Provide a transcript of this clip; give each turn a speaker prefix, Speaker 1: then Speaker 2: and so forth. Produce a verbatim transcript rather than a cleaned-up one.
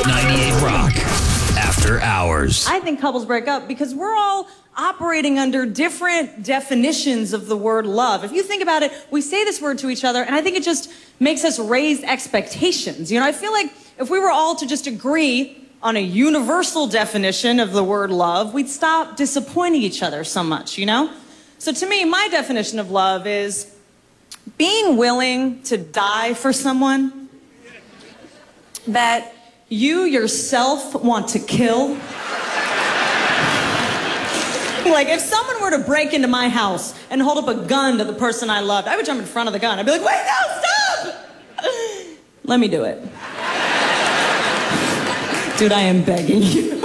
Speaker 1: ninety-eight Rock. After Hours.
Speaker 2: I think couples break up because we're all operating under different definitions of the word love. If you think about it, we say this word to each other, and I think it just makes us raise expectations. You know, I feel like if we were all to just agree on a universal definition of the word love, we'd stop disappointing each other so much, you know? So to me, my definition of love is being willing to die for someone that you yourself want to kill. Like, if someone were to break into my house and hold up a gun to the person I loved, I would jump in front of the gun. I'd be like, wait, no, stop! Let me do it. Dude, I am begging you.